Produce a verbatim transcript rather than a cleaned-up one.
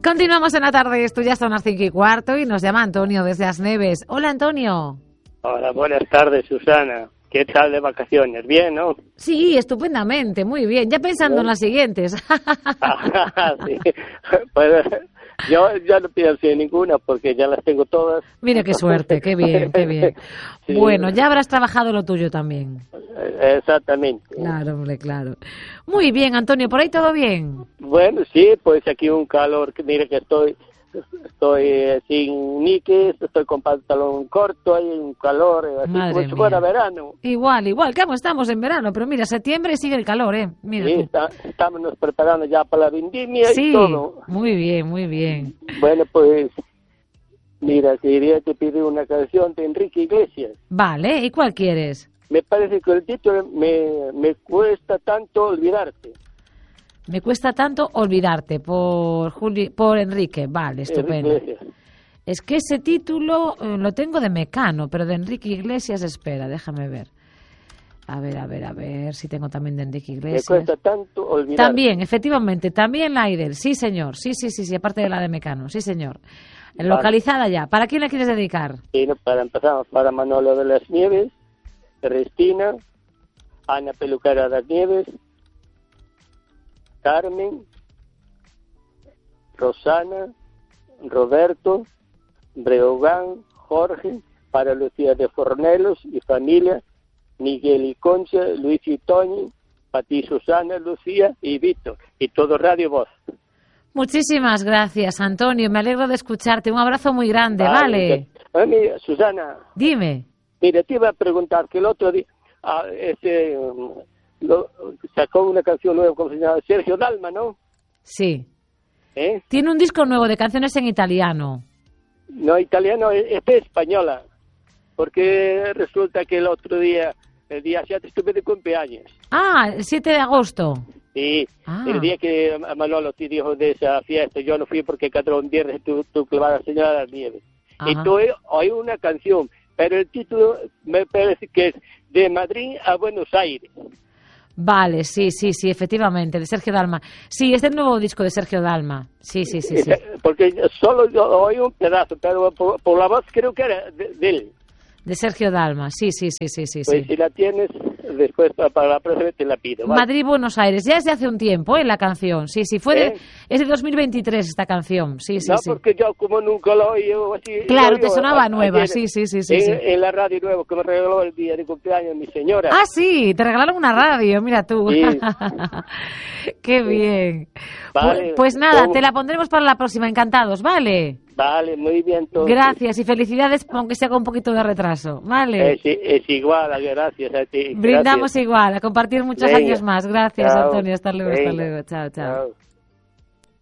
Continuamos en la tarde, esto ya son las cinco y cuarto y nos llama Antonio desde As Neves. Hola, Antonio. Hola, buenas tardes, Susana. ¿Qué tal de vacaciones? ¿Bien, no? Sí, estupendamente, muy bien. Ya pensando en las siguientes. Sí. Pues, yo ya no pienso en ninguna porque ya las tengo todas. Mira qué suerte, qué bien, qué bien. Sí. Bueno, ya habrás trabajado lo tuyo también. Exactamente. Claro, hombre, claro. Muy bien, Antonio, ¿por ahí todo bien? Bueno, sí, pues aquí un calor, que mire que estoy estoy eh, sin niques, estoy con pantalón corto, hay un calor, eh, así Madre como si fuera mía. verano. Igual, igual, que estamos en verano, pero mira, septiembre sigue el calor, ¿eh? Mira Sí, tú. está, estamos nos preparando ya para la vendimia Sí, y todo. muy bien, muy bien. Bueno, pues, mira, quería te pedir una canción de Enrique Iglesias. Vale, ¿y cuál quieres? Me parece que el título me, me cuesta tanto olvidarte. Me cuesta tanto olvidarte, por Juli, por Enrique. Vale, estupendo. Enrique Iglesias. Es que ese título eh, lo tengo de Mecano, pero de Enrique Iglesias, espera, déjame ver. A ver, a ver, a ver si tengo también de Enrique Me Iglesias. cuesta tanto olvidarte. También, efectivamente, también la Aidel. Sí, señor. Sí, sí, sí, sí, aparte de la de Mecano. Sí, señor. Vale. Localizada ya. ¿Para quién la quieres dedicar? Y no, para empezar, para Manolo de las Nieves, Cristina, Ana Peluquera de las Nieves, Carmen, Rosana, Roberto, Breogán, Jorge, para Lucía de Fornelos y familia, Miguel y Concha, Luis y Toñi, para ti Susana, Lucía y Víctor, y todo Radio Voz. Muchísimas gracias, Antonio. Me alegro de escucharte. Un abrazo muy grande, ¿vale? Ah, mira, Susana, Dime. mira, te iba a preguntar que el otro día ah, este, um, lo, sacó una canción nueva, como se llama, Sergio Dalma, ¿no? Sí. ¿Eh? Tiene un disco nuevo de canciones en italiano. No, italiano, esta es española, porque resulta que el otro día, el día siete estuve de cumpleaños. Ah, el siete de agosto. Sí, Ah. el día que Manolo te dijo de esa fiesta, yo no fui porque cada un viernes tú, tú clavas a Señora de las Nieves. Ajá. Y tú hay una canción, pero el título me parece que es De Madrid a Buenos Aires. Vale, sí, sí, sí, efectivamente, de Sergio Dalma. Sí, es el nuevo disco de Sergio Dalma. Sí, sí, sí, sí. Porque solo yo oí un pedazo, pero por, por la voz creo que era de, de él. De Sergio Dalma, sí, sí, sí, sí, sí. Pues sí. si la tienes, después para, para la próxima te la pido, ¿vale? Madrid-Buenos Aires, ya es de hace un tiempo, ¿eh? La canción, sí, sí, fue de, ¿Eh? es de dos mil veintitrés esta canción, sí, sí, No, sí. porque yo como nunca lo oí así... Claro, lo te oí sonaba a- nueva, ayer sí, sí, sí, sí, En, sí. en la radio nueva que me regaló el día de cumpleaños mi señora. Ah, sí, te regalaron una radio, mira tú. Sí. Qué bien. Vale. Pu- Pues nada, Todo- te la pondremos para la próxima, encantados, ¿vale? Vale, muy bien todo. Gracias y felicidades, aunque sea con un poquito de retraso, ¿vale? Es, es igual, gracias a ti. Brindamos Gracias. igual, a compartir muchos Venga. años más. Gracias, Chao. Antonio, hasta luego, hasta Venga. luego, chao, chao. Chao.